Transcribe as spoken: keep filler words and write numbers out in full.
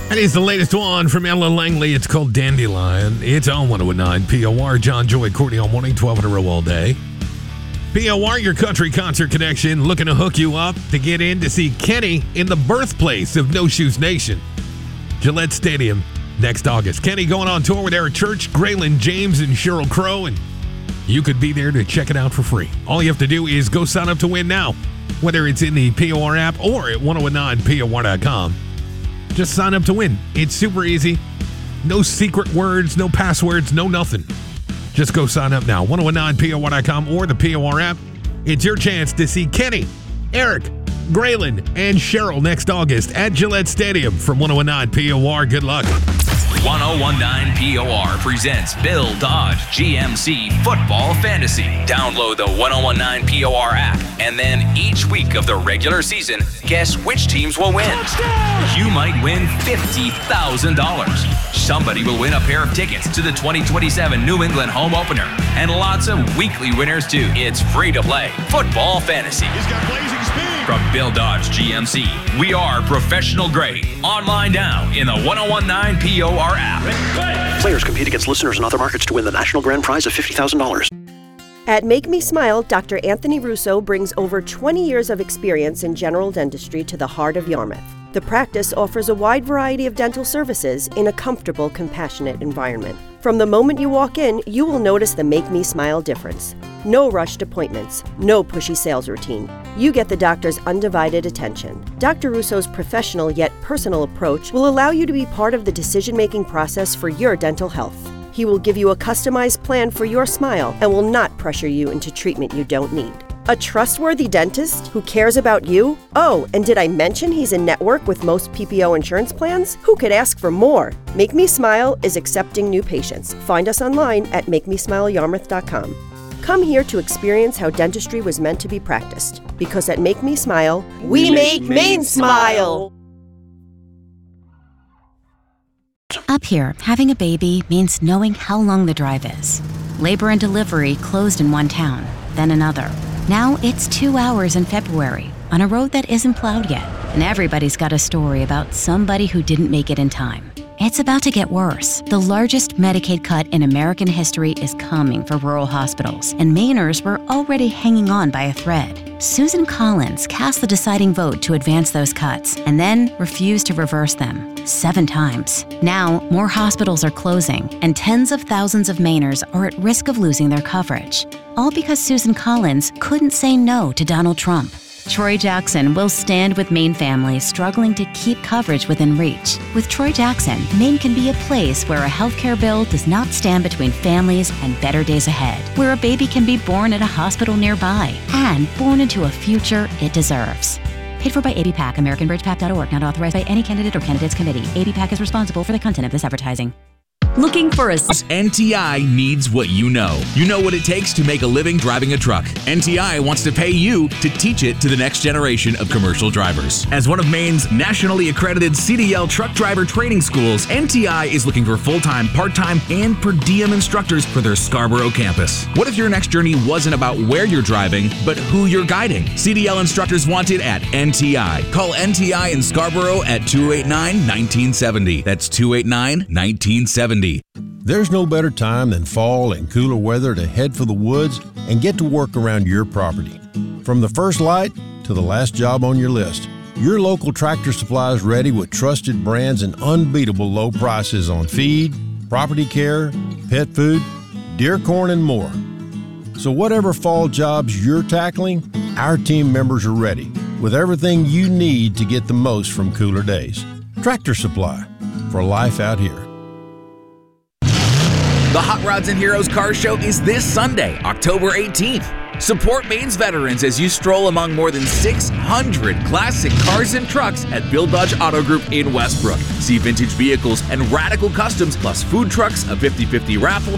That is the latest one from Ella Langley. It's called Dandelion. It's on one oh nine P O R. John Joy, Courtney all morning, twelve in a row all day. P O R, your country concert connection, looking to hook you up to get in to see Kenny in the birthplace of No Shoes Nation. Gillette Stadium next August. Kenny going on tour with Eric Church, Graylin James, and Sheryl Crow, and you could be there to check it out for free. All you have to do is go sign up to win now, whether it's in the P O R app or at ten nine P O R dot com. Just sign up to win. It's super easy. No secret words, no passwords, no nothing. Just go sign up now. ten nine P O R dot com or the P O R app. It's your chance to see Kenny, Eric, Graylin, and Sheryl next August at Gillette Stadium from ten nine P O R. Good luck. ten nineteen P O R presents Bill Dodge G M C Football Fantasy. Download the ten nineteen P O R app, and then each week of the regular season, guess which teams will win. Touchdown! You might win fifty thousand dollars. Somebody will win a pair of tickets to the twenty twenty-seven New England home opener, and lots of weekly winners too. It's free to play Football Fantasy. He's got blazing speed. From Bill Dodge G M C, we are professional grade. Online now in the ten nineteen P O R app. Players compete against listeners in other markets to win the national grand prize of fifty thousand dollars. At Make Me Smile, Doctor Anthony Russo brings over twenty years of experience in general dentistry to the heart of Yarmouth. The practice offers a wide variety of dental services in a comfortable, compassionate environment. From the moment you walk in, you will notice the Make Me Smile difference. No rushed appointments, no pushy sales routine. You get the doctor's undivided attention. Doctor Russo's professional yet personal approach will allow you to be part of the decision-making process for your dental health. He will give you a customized plan for your smile and will not pressure you into treatment you don't need. A trustworthy dentist who cares about you? Oh, and did I mention he's in network with most P P O insurance plans? Who could ask for more? Make Me Smile is accepting new patients. Find us online at make me smile yarmouth dot com. Come here to experience how dentistry was meant to be practiced. Because at Make Me Smile, we, we make Maine smile! Up here, having a baby means knowing how long the drive is. Labor and delivery closed in one town, then another. Now it's two hours in February on a road that isn't plowed yet, and everybody's got a story about somebody who didn't make it in time. It's about to get worse. The largest Medicaid cut in American history is coming for rural hospitals, and Mainers were already hanging on by a thread. Susan Collins cast the deciding vote to advance those cuts, and then refused to reverse them, seven times. Now, more hospitals are closing, and tens of thousands of Mainers are at risk of losing their coverage. All because Susan Collins couldn't say no to Donald Trump. Troy Jackson will stand with Maine families struggling to keep coverage within reach. With Troy Jackson, Maine can be a place where a healthcare bill does not stand between families and better days ahead, where a baby can be born at a hospital nearby and born into a future it deserves. Paid for by A B PAC, American Bridge Pac dot org, not authorized by any candidate or candidates committee. A B PAC is responsible for the content of this advertising. Looking for a... N T I needs what you know. You know what it takes to make a living driving a truck. N T I wants to pay you to teach it to the next generation of commercial drivers. As one of Maine's nationally accredited C D L truck driver training schools, N T I is looking for full-time, part-time, and per diem instructors for their Scarborough campus. What if your next journey wasn't about where you're driving, but who you're guiding? C D L instructors wanted at N T I. Call N T I in Scarborough at two eight nine, one nine seven zero. That's two eight nine, one nine seven zero. There's no better time than fall and cooler weather to head for the woods and get to work around your property. From the first light to the last job on your list, your local Tractor Supply is ready with trusted brands and unbeatable low prices on feed, property care, pet food, deer corn, and more. So whatever fall jobs you're tackling, our team members are ready with everything you need to get the most from cooler days. Tractor Supply, for life out here. The Hot Rods and Heroes Car Show is this Sunday, October eighteenth. Support Maine's veterans as you stroll among more than six hundred classic cars and trucks at Bill Dodge Auto Group in Westbrook. See vintage vehicles and radical customs, plus food trucks, a fifty fifty raffle,